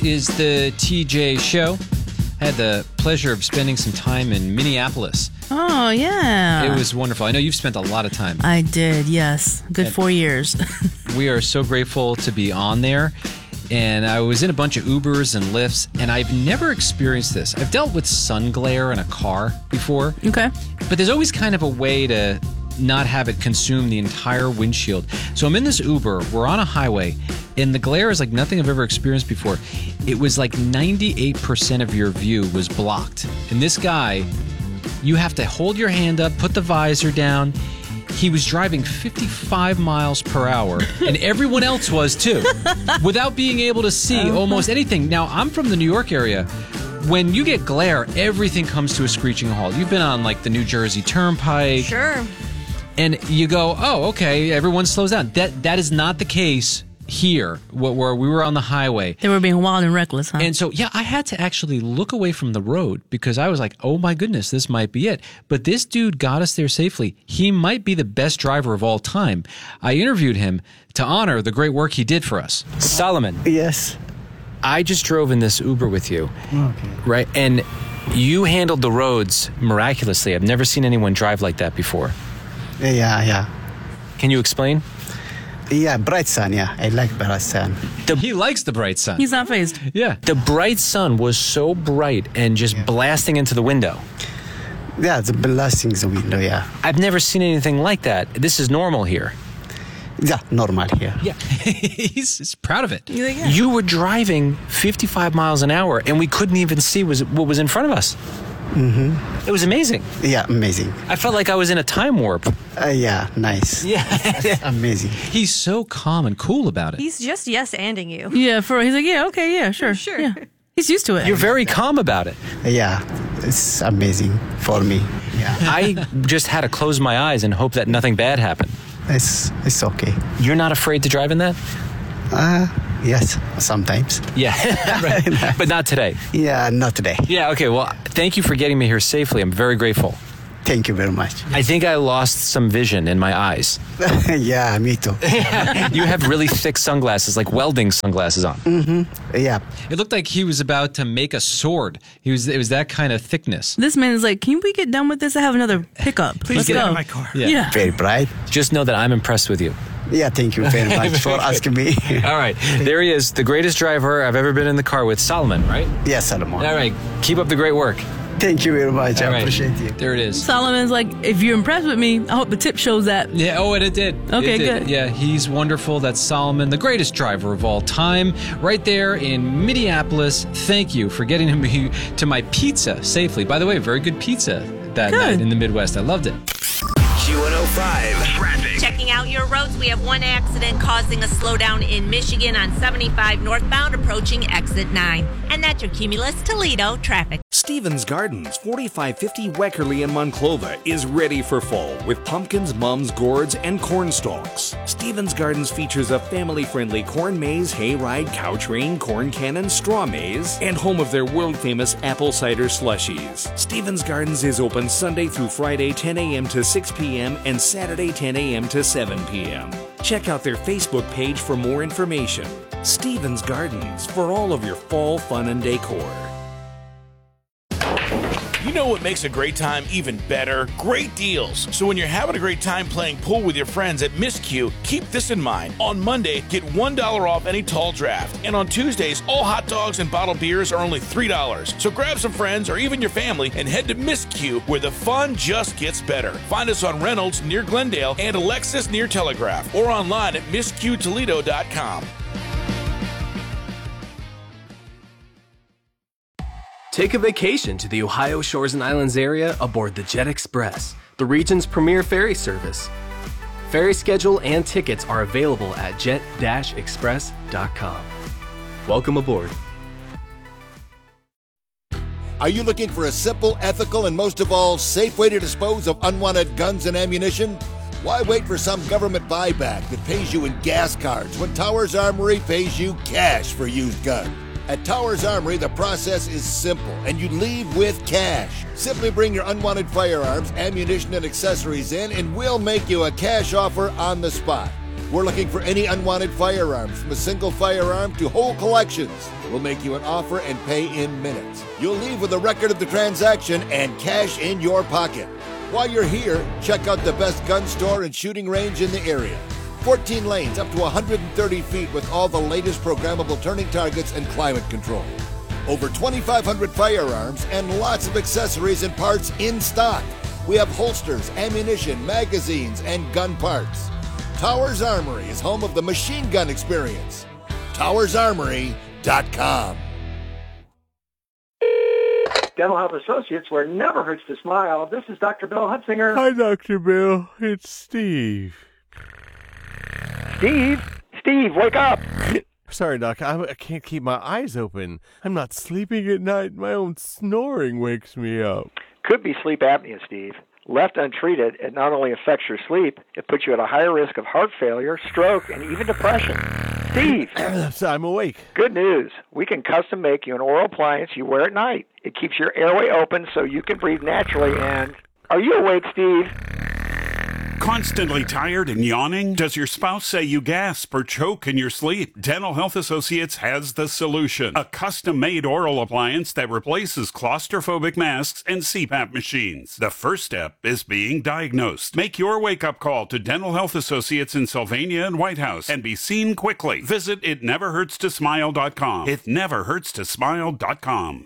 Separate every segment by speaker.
Speaker 1: is the TJ Show. I had the pleasure of spending some time in Minneapolis.
Speaker 2: Oh, yeah.
Speaker 1: It was wonderful. I know you've spent a lot of time.
Speaker 2: I did, yes. Good 4 years.
Speaker 1: We are so grateful to be on there. And I was in a bunch of Ubers and Lyfts, and I've never experienced this. I've dealt with sun glare in a car before.
Speaker 2: Okay.
Speaker 1: But there's always kind of a way to not have it consume the entire windshield. So I'm in this Uber, we're on a highway, and the glare is like nothing I've ever experienced before. It was like 98% of your view was blocked. And this guy, you have to hold your hand up, put the visor down. He was driving 55 miles per hour, and everyone else was too, without being able to see almost anything. Now, I'm from the New York area. When you get glare, everything comes to a screeching halt. You've been on like the New Jersey Turnpike.
Speaker 3: Sure.
Speaker 1: And you go, oh, okay, everyone slows down. That is not the case here, where we were on the highway.
Speaker 2: They were being wild and reckless, huh?
Speaker 1: And so, yeah, I had to actually look away from the road because I was like, oh my goodness, this might be it. But this dude got us there safely. He might be the best driver of all time. I interviewed him to honor the great work he did for us. Solomon.
Speaker 4: Yes.
Speaker 1: I just drove in this Uber with you,
Speaker 4: Okay.
Speaker 1: right? And you handled the roads miraculously. I've never seen anyone drive like that before.
Speaker 4: Yeah.
Speaker 1: Can you explain?
Speaker 4: Yeah, bright sun, yeah. I like bright sun.
Speaker 1: He likes the bright sun.
Speaker 2: He's not phased.
Speaker 1: Yeah. The bright sun was so bright and just blasting into the window.
Speaker 4: Yeah, it's blasting the window, yeah.
Speaker 1: I've never seen anything like that. This is normal here.
Speaker 4: Yeah, normal here.
Speaker 1: Yeah. He's proud of it.
Speaker 2: Yeah.
Speaker 1: You were driving 55 miles an hour and we couldn't even see what was in front of us. Mm-hmm. It was amazing.
Speaker 4: Yeah, amazing.
Speaker 1: I felt like I was in a time warp.
Speaker 4: Yeah, nice.
Speaker 1: Yeah.
Speaker 4: Amazing.
Speaker 1: He's so calm and cool about it.
Speaker 3: He's just yes-anding you.
Speaker 2: Yeah, he's like, yeah, okay, yeah, sure.
Speaker 3: Sure.
Speaker 2: Yeah. He's used to it.
Speaker 1: You're very calm about it.
Speaker 4: Yeah, it's amazing for me. Yeah,
Speaker 1: I just had to close my eyes and hope that nothing bad happened.
Speaker 4: it's okay.
Speaker 1: You're not afraid to drive in that?
Speaker 4: Yes, sometimes.
Speaker 1: Yeah, right. But not today.
Speaker 4: Yeah, not today.
Speaker 1: Yeah, okay, well, thank you for getting me here safely. I'm very grateful.
Speaker 4: Thank you very much.
Speaker 1: I think I lost some vision in my eyes.
Speaker 4: Yeah, me too.
Speaker 1: You have really thick sunglasses, like welding sunglasses on.
Speaker 4: Mm-hmm. Yeah.
Speaker 1: It looked like he was about to make a sword. It was that kind of thickness.
Speaker 2: This man is like, can we get done with this? I have another pickup.
Speaker 1: Please
Speaker 2: Let's
Speaker 1: get
Speaker 2: go.
Speaker 1: out of
Speaker 5: my car.
Speaker 1: Yeah.
Speaker 4: Very bright.
Speaker 1: Just know that I'm impressed with you.
Speaker 4: Yeah, thank you very much for asking me.
Speaker 1: All right, there he is, the greatest driver I've ever been in the car with, Solomon, right?
Speaker 4: Yes, Solomon.
Speaker 1: All right, keep up the great work.
Speaker 4: Thank you very much.
Speaker 1: All
Speaker 4: I
Speaker 1: right.
Speaker 4: appreciate you.
Speaker 1: There it is.
Speaker 2: Solomon's like, if you're impressed with me, I hope the tip shows that.
Speaker 1: Yeah, oh, and it did.
Speaker 2: Okay,
Speaker 1: It did.
Speaker 2: good.
Speaker 1: Yeah, he's wonderful. That's Solomon, the greatest driver of all time, right there in Minneapolis. Thank you for getting me to my pizza safely. By the way, very good pizza that night in the Midwest. I loved it.
Speaker 6: Q105 traffic.
Speaker 7: Checking out your roads, we have one accident causing a slowdown in Michigan on 75 northbound approaching exit 9. And that's your Cumulus Toledo traffic.
Speaker 6: Stevens Gardens, 4550 Weckerly in Monclova, is ready for fall with pumpkins, mums, gourds, and corn stalks. Stevens Gardens features a family-friendly corn maze, hayride, cow train, corn cannon, straw maze, and home of their world-famous apple cider slushies. Stevens Gardens is open Sunday through Friday 10 a.m. to 6 p.m. and Saturday 10 a.m. to 7 p.m. Check out their Facebook page for more information. Stevens Gardens, for all of your fall fun and decor.
Speaker 5: You know what makes a great time even better? Great deals. So when you're having a great time playing pool with your friends at Miss Q, keep this in mind. On Monday, get $1 off any tall draft. And on Tuesdays, all hot dogs and bottled beers are only $3. So grab some friends or even your family and head to Miss Q, where the fun just gets better. Find us on Reynolds near Glendale and Alexis near Telegraph, or online at MissQToledo.com.
Speaker 8: Take a vacation to the Ohio Shores and Islands area aboard the Jet Express, the region's premier ferry service. Ferry schedule and tickets are available at jet-express.com. Welcome aboard.
Speaker 9: Are you looking for a simple, ethical, and most of all, safe way to dispose of unwanted guns and ammunition? Why wait for some government buyback that pays you in gas cards when Towers Armory pays you cash for used guns? At Towers Armory, the process is simple, and you leave with cash. Simply bring your unwanted firearms, ammunition, and accessories in, and we'll make you a cash offer on the spot. We're looking for any unwanted firearms, from a single firearm to whole collections. We'll make you an offer and pay in minutes. You'll leave with a record of the transaction and cash in your pocket. While you're here, check out the best gun store and shooting range in the area. 14 lanes up to 130 feet with all the latest programmable turning targets and climate control. Over 2,500 firearms and lots of accessories and parts in stock. We have holsters, ammunition, magazines, and gun parts. Towers Armory is home of the machine gun experience. TowersArmory.com.
Speaker 3: Dental Health Associates, where it never hurts to smile. This is Dr. Bill Hutzinger.
Speaker 10: Hi, Dr. Bill. It's Steve.
Speaker 3: Steve, wake up.
Speaker 10: Sorry, Doc. I can't keep my eyes open. I'm not sleeping at night. My own snoring wakes me up.
Speaker 3: Could be sleep apnea, Steve. Left untreated, it not only affects your sleep, it puts you at a higher risk of heart failure, stroke, and even depression. Steve!
Speaker 10: I'm awake.
Speaker 3: Good news. We can custom make you an oral appliance you wear at night. It keeps your airway open so you can breathe naturally and... Are you awake, Steve?
Speaker 11: Constantly tired and yawning? Does your spouse say you gasp or choke in your sleep? Dental Health Associates has the solution. A custom-made oral appliance that replaces claustrophobic masks and CPAP machines. The first step is being diagnosed. Make your wake-up call to Dental Health Associates in Sylvania and White House and be seen quickly. Visit itneverhurtstosmile.com. Itneverhurtstosmile.com.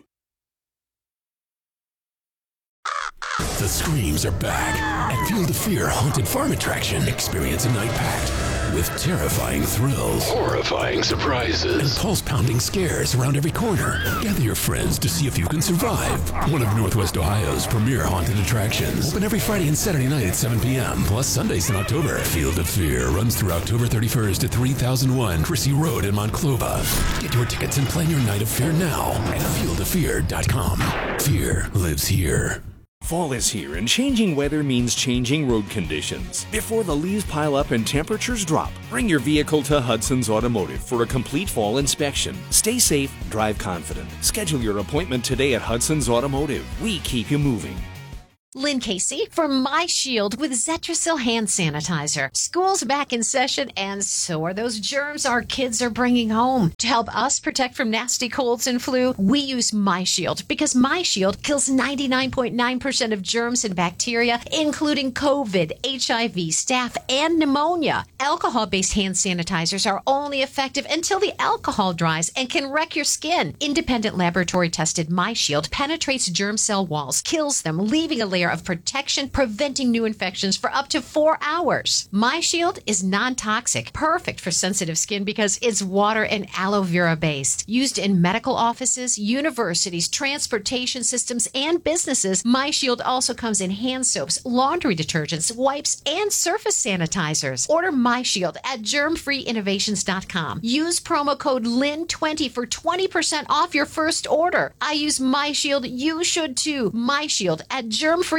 Speaker 12: The screams are back at Field of Fear Haunted Farm Attraction. Experience a night packed with terrifying thrills, horrifying surprises, and pulse-pounding scares around every corner. Gather your friends to see if you can survive. One of Northwest Ohio's premier haunted attractions. Open every Friday and Saturday night at 7 p.m., plus Sundays in October. Field of Fear runs through October 31st at 3001 Chrissy Road in Monclova. Get your tickets and plan your night of fear now at fieldoffear.com. Fear lives here.
Speaker 6: Fall is here, and changing weather means changing road conditions. Before the leaves pile up and temperatures drop, bring your vehicle to Hudson's Automotive for a complete fall inspection. Stay safe, drive confident. Schedule your appointment today at Hudson's Automotive. We keep you moving.
Speaker 13: Lynn Casey for My Shield with Zetrasil hand sanitizer. School's back in session, and so are those germs our kids are bringing home. To help us protect from nasty colds and flu, we use My Shield because My Shield kills 99.9% of germs and bacteria, including COVID, HIV, staph, and pneumonia. Alcohol-based hand sanitizers are only effective until the alcohol dries and can wreck your skin. Independent laboratory-tested My Shield penetrates germ cell walls, kills them, leaving a layer of protection, preventing new infections for up to 4 hours. My Shield is non-toxic, perfect for sensitive skin because it's water and aloe vera based. Used in medical offices, universities, transportation systems, and businesses, My Shield also comes in hand soaps, laundry detergents, wipes, and surface sanitizers. Order My Shield at germfreeinnovations.com. Use promo code LYN20 for 20% off your first order. I use My Shield. You should too. My Shield at germfreeinnovations.com.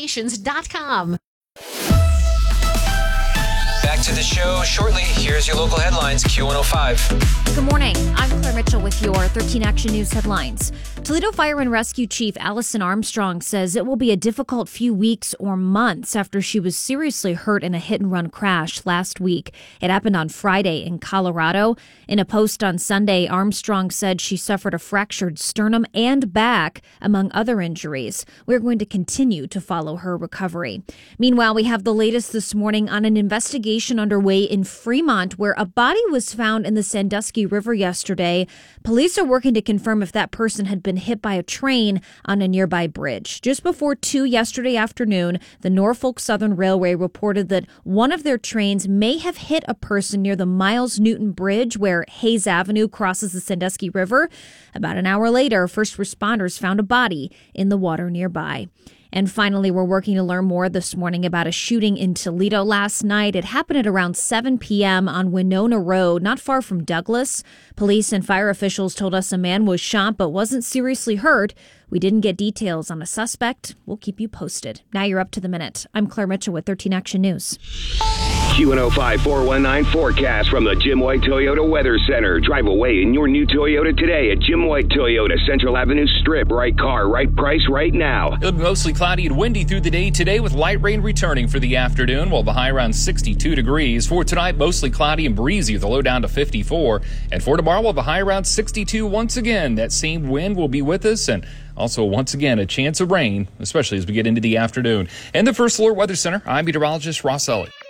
Speaker 14: Back to the show shortly. Here's your local headlines, Q105.
Speaker 15: Good morning. I'm Claire Mitchell with your 13 Action News headlines. Toledo Fire and Rescue Chief Allison Armstrong says it will be a difficult few weeks or months after she was seriously hurt in a hit-and-run crash last week. It happened on Friday in Colorado. In a post on Sunday, Armstrong said she suffered a fractured sternum and back, among other injuries. We're going to continue to follow her recovery. Meanwhile, we have the latest this morning on an investigation underway in Fremont, where a body was found in the Sandusky River yesterday. Police are working to confirm if that person had been hit by a train on a nearby bridge. Just before 2 yesterday afternoon, the Norfolk Southern Railway reported that one of their trains may have hit a person near the Miles Newton Bridge, where Hayes Avenue crosses the Sandusky River. About an hour later, first responders found a body in the water nearby. And finally, we're working to learn more this morning about a shooting in Toledo last night. It happened at around 7 p.m. on Winona Road, not far from Douglas. Police and fire officials told us a man was shot but wasn't seriously hurt. We didn't get details on a suspect. We'll keep you posted. Now you're up to the minute. I'm Claire Mitchell with 13 Action News.
Speaker 16: Q105 419 forecast from the Jim White Toyota Weather Center. Drive away in your new Toyota today at Jim White Toyota, Central Avenue Strip. Right car, right price, right now.
Speaker 17: It'll be mostly cloudy and windy through the day today with light rain returning for the afternoon. We'll be high around 62 degrees. For tonight, mostly cloudy and breezy with a low down to 54. And for tomorrow, we'll be high around 62 once again. That same wind will be with us, and also, once again, a chance of rain, especially as we get into the afternoon. And the First Alert Weather Center, I'm meteorologist Ross Elliott.